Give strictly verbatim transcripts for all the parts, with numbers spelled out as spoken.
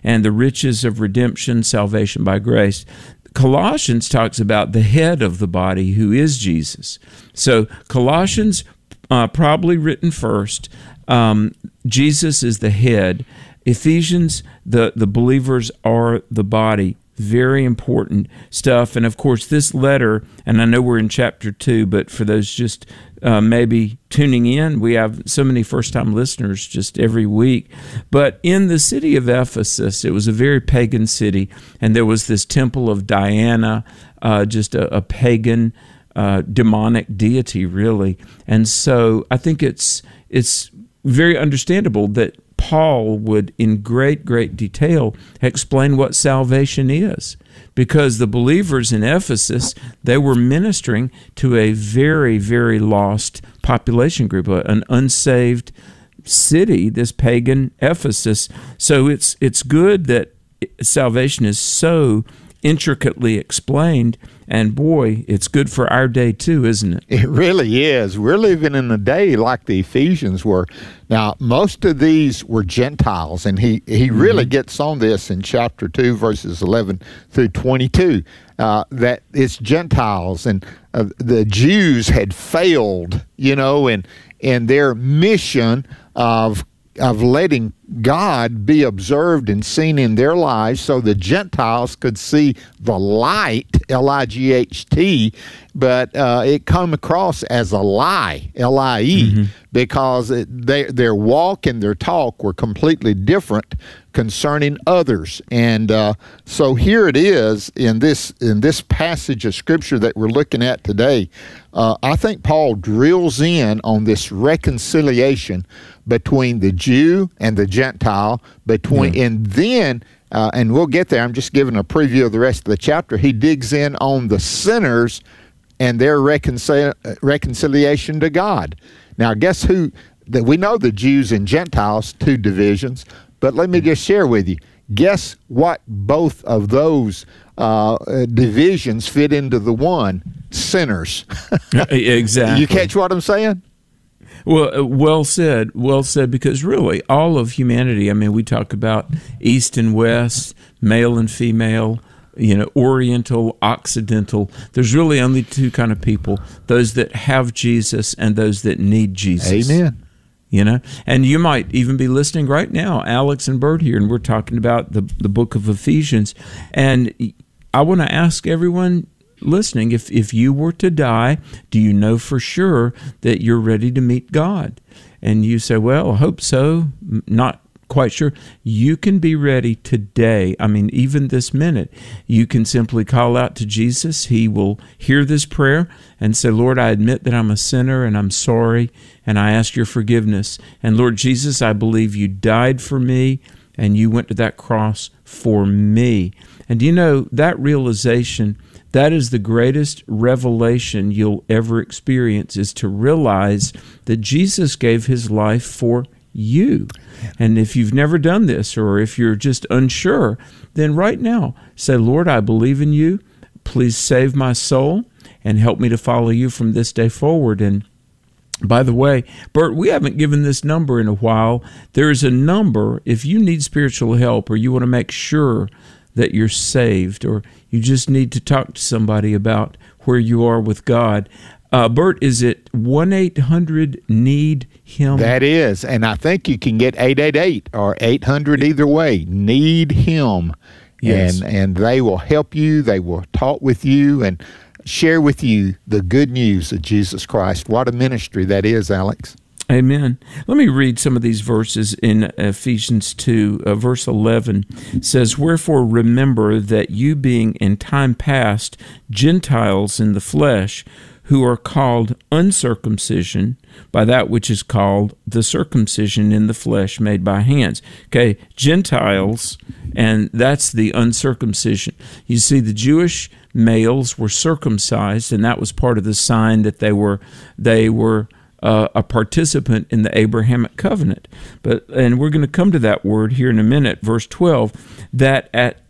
and the riches of redemption, salvation by grace. Colossians talks about the head of the body, who is Jesus. So Colossians, uh, probably written first. Um, Jesus is the head. Ephesians, the, the believers are the body. Very important stuff. And of course, this letter, and I know we're in chapter two, but for those just uh, maybe tuning in, we have so many first-time listeners just every week. But in the city of Ephesus, it was a very pagan city, and there was this temple of Diana, uh, just a, a pagan, uh, demonic deity, really. And so I think it's it's very understandable that Paul would, in great, great detail, explain what salvation is, because the believers in Ephesus, they were ministering to a very, very lost population group, an unsaved city, this pagan Ephesus. So it's it's good that salvation is so intricately explained, and boy, it's good for our day too, isn't it? It really is. We're living in a day like the Ephesians were. Now, most of these were Gentiles, and he, he mm-hmm. really gets on this in chapter two, verses eleven through twenty-two, uh, that it's Gentiles, and uh, the Jews had failed, you know, in, in their mission of of letting God be observed and seen in their lives so the Gentiles could see the light, L I G H T, but uh, it come across as a lie, L I E, mm-hmm. because it, they, their walk and their talk were completely different concerning others. And uh, so here it is in this in this passage of Scripture that we're looking at today. Uh, I think Paul drills in on this reconciliation between the Jew and the Gentile, between yeah. and then, uh, and we'll get there, I'm just giving a preview of the rest of the chapter, he digs in on the sinners and their reconcil- reconciliation to God. Now, guess who, that we know the Jews and Gentiles, two divisions, but let me just share with you, guess what both of those uh, divisions fit into the one? Sinners. Exactly. You catch what I'm saying? Well, uh, well said, well said, because really all of humanity, I mean, we talk about East and West, male and female, you know, Oriental, Occidental. There's really only two kind of people, those that have Jesus and those that need Jesus. Amen. You know, and you might even be listening right now, Alex and Bert here, and we're talking about the, the book of Ephesians. And I want to ask everyone listening, if if you were to die, do you know for sure that you're ready to meet God? And you say, well, I hope so, not quite sure. You can be ready today. I mean, even this minute, you can simply call out to Jesus. He will hear this prayer and say, Lord, I admit that I'm a sinner and I'm sorry, and I ask your forgiveness. And Lord Jesus, I believe you died for me and you went to that cross for me. And you know, that realization, that is the greatest revelation you'll ever experience, is to realize that Jesus gave his life for you. And if you've never done this, or if you're just unsure, then right now say, Lord, I believe in you. Please save my soul and help me to follow you from this day forward. And by the way, Bert, we haven't given this number in a while. There is a number if you need spiritual help, or you want to make sure that you're saved, or you just need to talk to somebody about where you are with God. Uh, Bert, is it one eight hundred need him? That is, and I think you can get eight eight eight or eight hundred either way. Need him. Yes. And, and they will help you. They will talk with you and share with you the good news of Jesus Christ. What a ministry that is, Alex. Amen. Let me read some of these verses in Ephesians two. Uh, verse eleven says, Wherefore remember that you being in time past Gentiles in the flesh, who are called uncircumcision by that which is called the circumcision in the flesh made by hands. Okay, Gentiles, and that's the uncircumcision. You see, the Jewish males were circumcised, and that was part of the sign that they were they were uh, a participant in the Abrahamic covenant. But and we're going to come to that word here in a minute, verse twelve, that at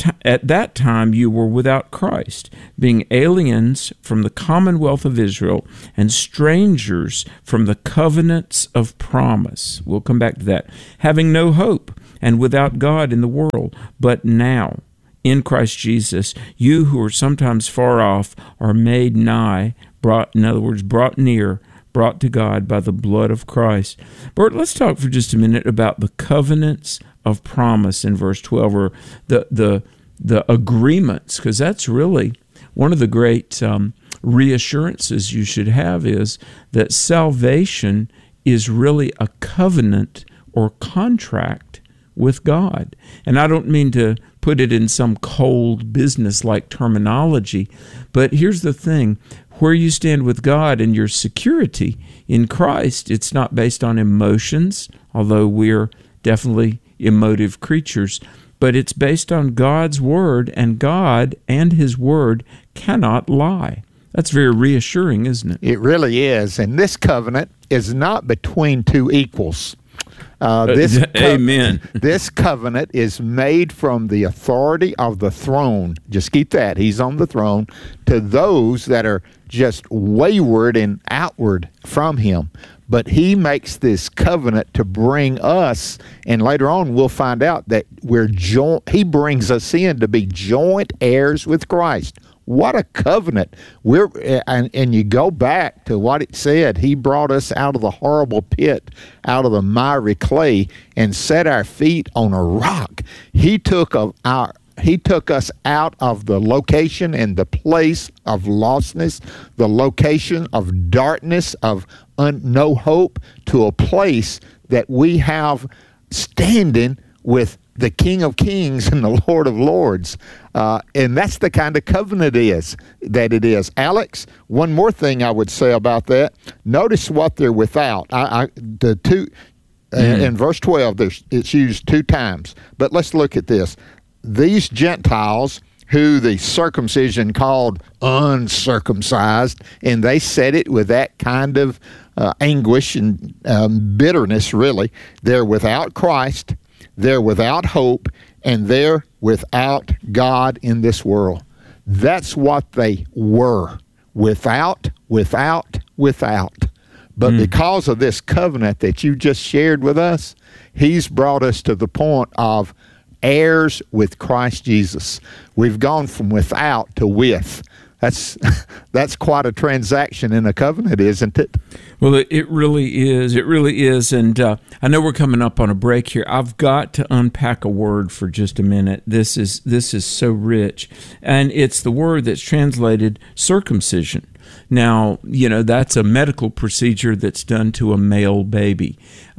t- at that time you were without Christ, being aliens from the commonwealth of Israel and strangers from the covenants of promise. We'll come back to that. Having no hope and without God in the world. But now, in Christ Jesus, you who are sometimes far off are made nigh, brought, in other words, brought near, brought to God by the blood of Christ. Bert, let's talk for just a minute about the covenants of promise in verse twelve, or the the the agreements, because that's really one of the great um, reassurances you should have, is that salvation is really a covenant or contract with God. And I don't mean to put it in some cold business-like terminology, but here's the thing. Where you stand with God and your security in Christ, it's not based on emotions, although we're definitely emotive creatures, but it's based on God's Word, and God and His Word cannot lie. That's very reassuring, isn't it? It really is. And this covenant is not between two equals. Uh, this uh, amen. Co- this covenant is made from the authority of the throne. Just keep that. He's on the throne, to those that are just wayward and outward from Him. But He makes this covenant to bring us, and later on we'll find out that we're joint. He brings us in to be joint heirs with Christ. What a covenant. We're and, and you go back to what it said. He brought us out of the horrible pit, out of the miry clay, and set our feet on a rock. He took of our He took us out of the location and the place of lostness, the location of darkness, of un, no hope, to a place that we have standing with the King of Kings and the Lord of Lords. Uh, and that's the kind of covenant it is, that it is. Alex, one more thing I would say about that. Notice what they're without. I, I, the two mm. in verse twelve, there's, it's used two times. But let's look at this. These Gentiles, who the circumcision called uncircumcised, and they said it with that kind of uh, anguish and um, bitterness, really. They're without Christ. They're without hope, and they're without God in this world. That's what they were. Without, without, without. But mm. because of this covenant that you just shared with us, He's brought us to the point of heirs with Christ Jesus. We've gone from without to with. That's that's quite a transaction in a covenant, isn't it? Well, it really is. It really is. And uh, I know we're coming up on a break here. I've got to unpack a word for just a minute. This is this is so rich. And it's the word that's translated circumcision. Now, you know, that's a medical procedure that's done to a male baby.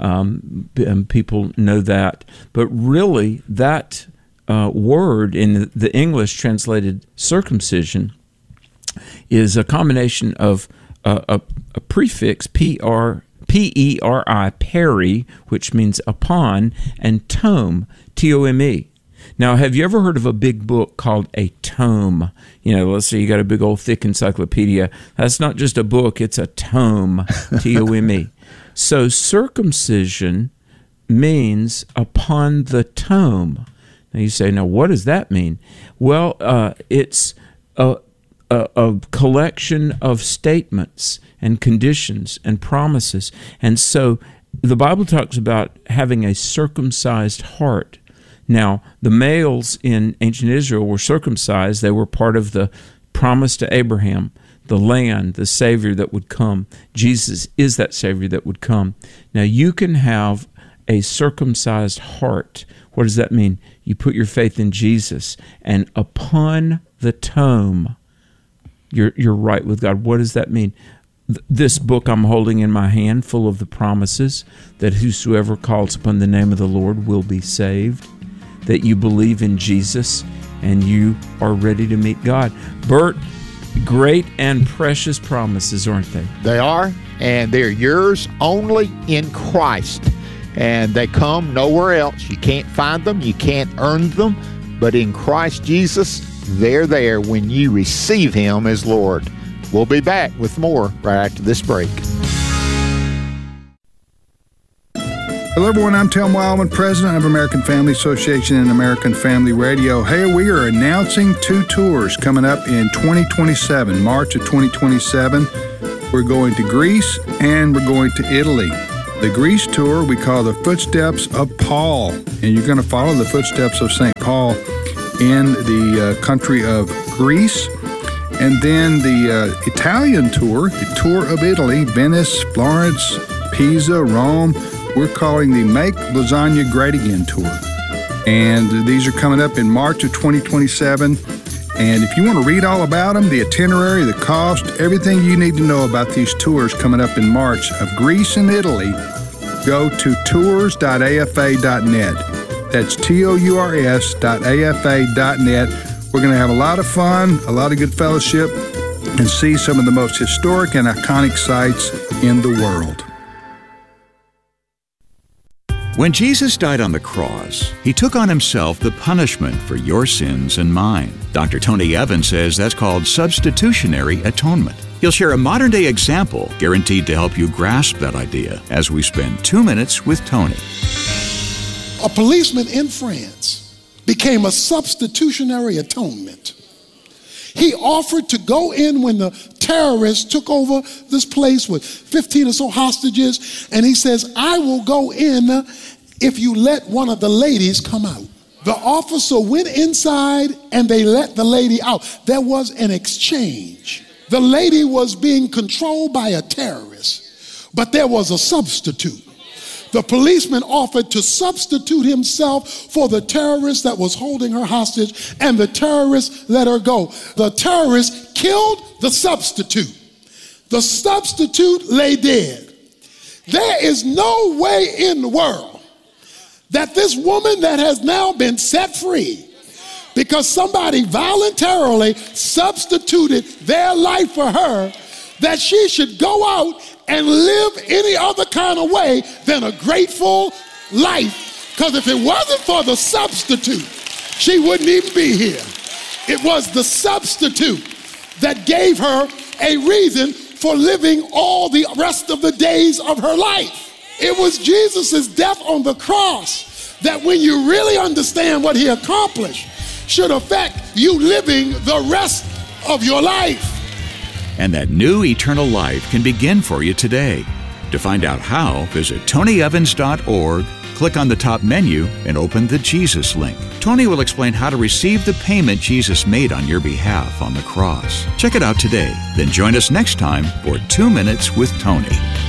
Um, and people know that. But really, that uh, word in the English translated circumcision is a combination of uh, a, a prefix, P R, P E R I, peri, which means upon, and tome, T O M E. Now, have you ever heard of a big book called a tome? You know, let's say you got a big old thick encyclopedia. That's not just a book, it's a tome, T O M E. So circumcision means upon the tome. Now you say, now what does that mean? Well, uh, it's a, a, a collection of statements and conditions and promises. And so the Bible talks about having a circumcised heart. Now, the males in ancient Israel were circumcised. They were part of the promise to Abraham, the land, the Savior that would come. Jesus is that Savior that would come. Now, you can have a circumcised heart. What does that mean? You put your faith in Jesus, and upon the tome, you're, you're right with God. What does that mean? This book I'm holding in my hand, full of the promises that whosoever calls upon the name of the Lord will be saved, that you believe in Jesus and you are ready to meet God. Bert, great and precious promises, aren't they? They are, and they're yours only in Christ. And they come nowhere else. You can't find them, you can't earn them, but in Christ Jesus, they're there when you receive Him as Lord. We'll be back with more right after this break. Hello, everyone. I'm Tim Wildman, president of American Family Association and American Family Radio. Hey, we are announcing two tours coming up in twenty twenty-seven, March of twenty twenty-seven. We're going to Greece and we're going to Italy. The Greece tour we call the Footsteps of Paul, and you're going to follow the footsteps of Saint Paul in the uh, country of Greece. And then the uh, Italian tour, the tour of Italy, Venice, Florence, Pisa, Rome. We're calling the Make Lasagna Great Again tour. And these are coming up in March of twenty twenty-seven. And if you want to read all about them, the itinerary, the cost, everything you need to know about these tours coming up in March of Greece and Italy, go to tours dot a f a dot net. That's T O U R S dot A F A dot net. We're going to have a lot of fun, a lot of good fellowship, and see some of the most historic and iconic sites in the world. When Jesus died on the cross, he took on himself the punishment for your sins and mine. Doctor Tony Evans says that's called substitutionary atonement. He'll share a modern-day example guaranteed to help you grasp that idea as we spend two minutes with Tony. A policeman in France became a substitutionary atonement. He offered to go in when the terrorists took over this place with fifteen or so hostages, and he says, I will go in if you let one of the ladies come out. The officer went inside and they let the lady out. There was an exchange. The lady was being controlled by a terrorist, but there was a substitute. The policeman offered to substitute himself for the terrorist that was holding her hostage, and the terrorist let her go. The terrorist killed the substitute. The substitute lay dead. There is no way in the world that this woman that has now been set free because somebody voluntarily substituted their life for her, that she should go out and live any other kind of way than a grateful life. Because if it wasn't for the substitute, she wouldn't even be here. It was the substitute that gave her a reason for living all the rest of the days of her life. It was Jesus' death on the cross that, when you really understand what he accomplished, should affect you living the rest of your life. And that new eternal life can begin for you today. To find out how, visit tony evans dot org, click on the top menu, and open the Jesus link. Tony will explain how to receive the payment Jesus made on your behalf on the cross. Check it out today, then join us next time for Two Minutes with Tony.